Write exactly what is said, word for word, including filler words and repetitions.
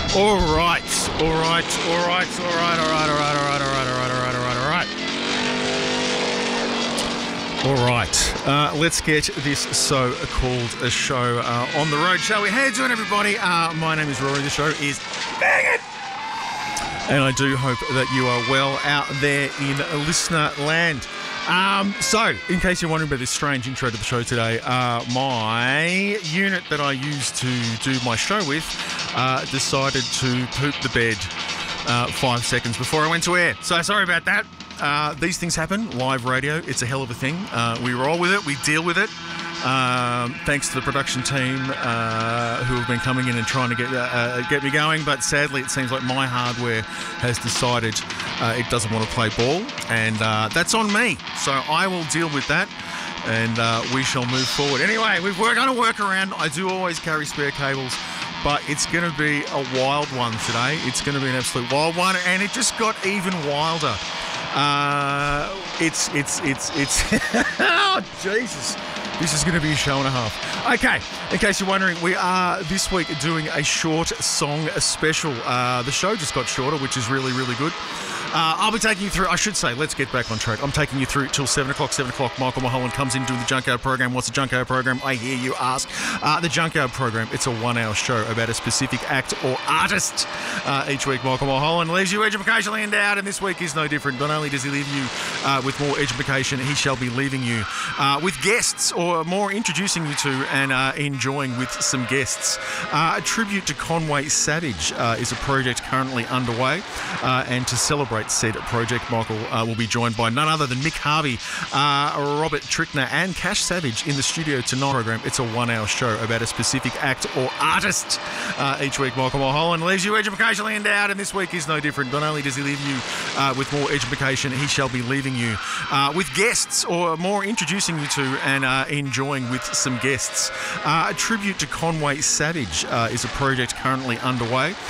All right, all right, all right, all right, all right, all right, all right, all right, all right, all right, all right, all right. All right, uh, let's get this so-called uh, show uh, on the road, shall we? How you doing, everybody? Uh, my name is Rory. The show is Bang It! And I do hope that you are well out there in listener land. Um, so, in case you're wondering about this strange intro to the show today, uh, my unit that I use to do my show with uh, decided to poop the bed uh, five seconds before I went to air. So, sorry about that. Uh, these things happen. Live radio, it's a hell of a thing. Uh, we roll with it. We deal with it. Um, thanks to the production team uh, who have been coming in and trying to get uh, get me going, but sadly it seems like my hardware has decided uh, it doesn't want to play ball, and uh, that's on me. So I will deal with that, and uh, we shall move forward. Anyway, we've we're going to work around. I do always carry spare cables, but it's going to be a wild one today. It's going to be an absolute wild one, and it just got even wilder. Uh, it's it's it's it's. Oh Jesus! This is going to be a show and a half. Okay, in case you're wondering, we are this week doing a short song special. Uh, the show just got shorter, which is really, really good. Uh, I'll be taking you through, I should say, let's get back on track. I'm taking you through till seven o'clock. seven o'clock, Michael Mulholland comes in doing the Junkyard program. What's the Junkyard program? I hear you ask. Uh, the Junkyard program, it's a one-hour show about a specific act or artist. Uh, each week, Michael Mulholland leaves you educationally endowed, and this week is no different. Not only does he leave you uh, with more education, he shall be leaving you uh, with guests, or more introducing you to and uh, enjoying with some guests. Uh, a tribute to Conway Savage uh, is a project currently underway, uh, and to celebrate said project, Michael uh, will be joined by none other than Mick Harvey, uh, Robert Trickner and Cash Savage in the studio tonight. Program. It's a one-hour show about a specific act or artist. Uh, each week, Michael Mulholland leaves you educationally endowed, and this week is no different. Not only does he leave you uh, with more education, he shall be leaving you uh, with guests, or more introducing you to and uh, enjoying with some guests. Uh, a tribute to Conway Savage uh, is a project currently underway,